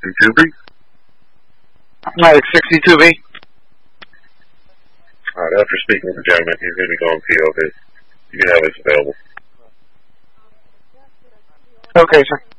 62B? Medic 62B. Alright, after speaking with the gentleman, he's going to be going POV. You can have this available. Okay, sir.